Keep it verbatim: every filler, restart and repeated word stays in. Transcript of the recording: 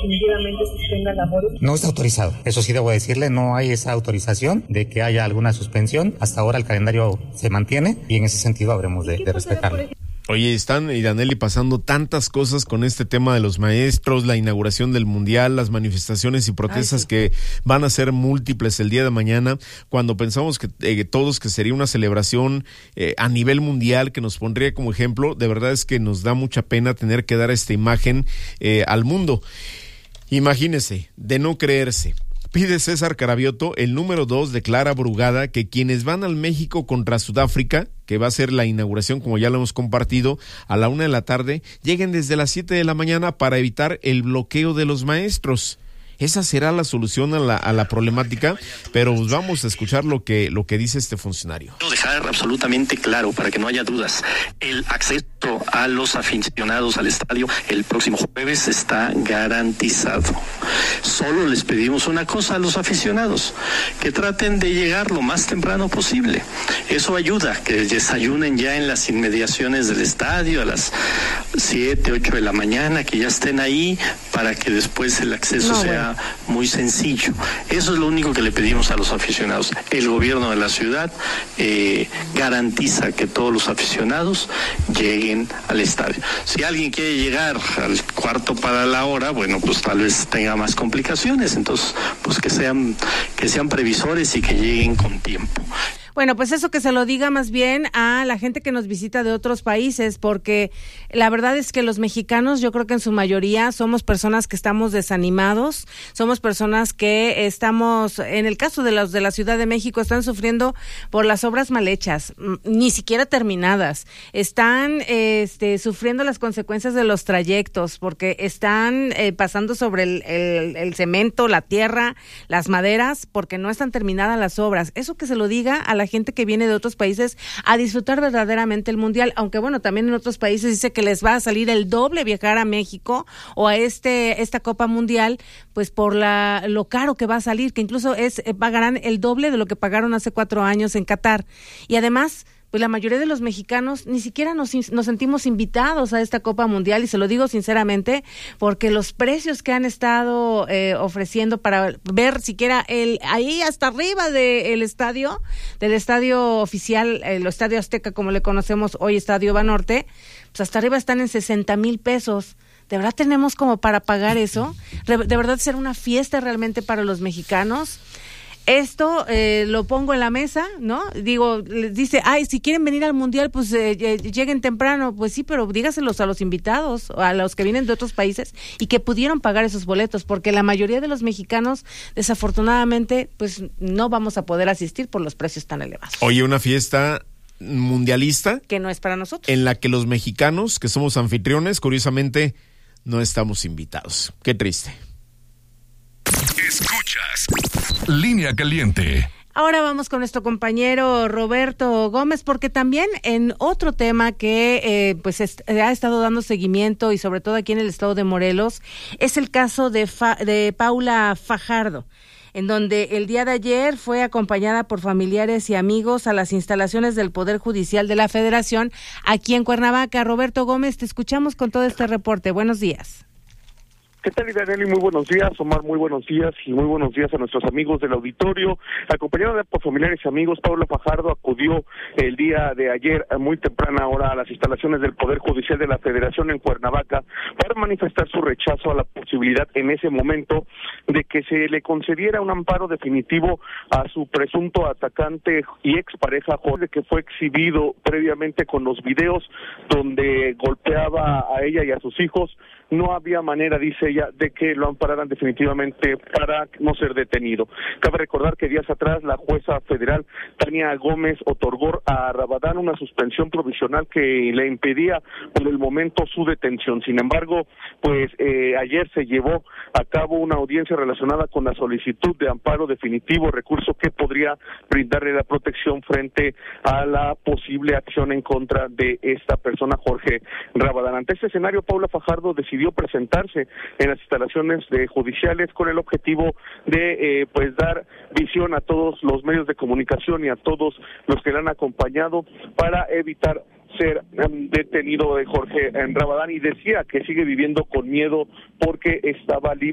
definitivamente suspendan labores. No está autorizado, eso sí debo decirle, no hay esa autorización de que haya alguna suspensión. Hasta ahora el calendario se mantiene y en ese sentido habremos de, de respetarlo. Oye, están, Iraneli, pasando tantas cosas con este tema de los maestros, la inauguración del Mundial, las manifestaciones y protestas Ay, sí. que van a ser múltiples el día de mañana, cuando pensamos que eh, todos que sería una celebración eh, a nivel mundial que nos pondría como ejemplo. De verdad es que nos da mucha pena tener que dar esta imagen eh, al mundo. Imagínese, de no creerse. Pide César Carabiotto, el número dos, declara Brugada que quienes van al México contra Sudáfrica, que va a ser la inauguración, como ya lo hemos compartido, a la una de la tarde, lleguen desde las siete de la mañana para evitar el bloqueo de los maestros. Esa será la solución a la, a la problemática, pero pues vamos a escuchar lo que, lo que dice este funcionario. Quiero dejar absolutamente claro, para que no haya dudas, el acceso a los aficionados al estadio el próximo jueves está garantizado. Solo les pedimos una cosa a los aficionados, que traten de llegar lo más temprano posible. Eso ayuda, que desayunen ya en las inmediaciones del estadio a las siete, ocho de la mañana, que ya estén ahí para que después el acceso no, sea bueno. muy sencillo. Eso es lo único que le pedimos a los aficionados. El gobierno de la ciudad eh, garantiza que todos los aficionados lleguen al estadio. Si alguien quiere llegar al cuarto para la hora, bueno, pues tal vez tenga más complicaciones, entonces pues que sean que sean previsores y que lleguen con tiempo. Bueno, pues eso que se lo diga más bien a la gente que nos visita de otros países, porque la verdad es que los mexicanos, yo creo que en su mayoría somos personas que estamos desanimados, somos personas que estamos, en el caso de los de la Ciudad de México, están sufriendo por las obras mal hechas, ni siquiera terminadas, están este, sufriendo las consecuencias de los trayectos, porque están eh, pasando sobre el, el, el cemento, la tierra, las maderas, porque no están terminadas las obras. Eso que se lo diga a la gente que viene de otros países a disfrutar verdaderamente el Mundial, aunque bueno, también en otros países dice que les va a salir el doble viajar a México o a este esta Copa Mundial, pues por la lo caro que va a salir, que incluso es pagarán el doble de lo que pagaron hace cuatro años en Qatar. Y además, pues la mayoría de los mexicanos ni siquiera nos, nos sentimos invitados a esta Copa Mundial, y se lo digo sinceramente, porque los precios que han estado eh, ofreciendo para ver siquiera el ahí hasta arriba del estadio, del estadio oficial, el Estadio Azteca, como le conocemos hoy, Estadio Banorte, pues hasta arriba están en sesenta mil pesos. ¿De verdad tenemos como para pagar eso? ¿De verdad ser una fiesta realmente para los mexicanos? Esto eh, lo pongo en la mesa, ¿no? Digo, les dice, ay, si quieren venir al Mundial, pues eh, lleguen temprano. Pues sí, pero dígaselos a los invitados, a los que vienen de otros países y que pudieron pagar esos boletos, porque la mayoría de los mexicanos, desafortunadamente, pues no vamos a poder asistir por los precios tan elevados. Oye, una fiesta mundialista que no es para nosotros, en la que los mexicanos, que somos anfitriones, curiosamente, no estamos invitados. Qué triste. Escuchas Línea Caliente. Ahora vamos con nuestro compañero Roberto Gómez, porque también en otro tema que eh, pues est- ha estado dando seguimiento, y sobre todo aquí en el estado de Morelos, es el caso de, Fa- de Paula Fajardo, en donde el día de ayer fue acompañada por familiares y amigos a las instalaciones del Poder Judicial de la Federación aquí en Cuernavaca. Roberto Gómez, te escuchamos con todo este reporte. Buenos días. ¿Qué tal, Iraneli? Muy buenos días. Omar, muy buenos días, y muy buenos días a nuestros amigos del auditorio. Acompañada por familiares y amigos, Paula Fajardo acudió el día de ayer a muy temprana hora a las instalaciones del Poder Judicial de la Federación en Cuernavaca para manifestar su rechazo a la posibilidad en ese momento de que se le concediera un amparo definitivo a su presunto atacante y expareja, Jorge, que fue exhibido previamente con los videos donde golpeaba a ella y a sus hijos. No había manera, dice ella, de que lo ampararan definitivamente para no ser detenido. Cabe recordar que días atrás la jueza federal Tania Gómez otorgó a Rabadán una suspensión provisional que le impedía por el momento su detención. Sin embargo, pues eh, ayer se llevó a cabo una audiencia relacionada con la solicitud de amparo definitivo, recurso que podría brindarle la protección frente a la posible acción en contra de esta persona, Jorge Rabadán. Ante este escenario, Paula Fajardo decidió presentarse en las instalaciones de judiciales con el objetivo de eh, pues dar visión a todos los medios de comunicación y a todos los que le han acompañado para evitar ser um, detenido de Jorge Rabadán, y decía que sigue viviendo con miedo porque estaba libre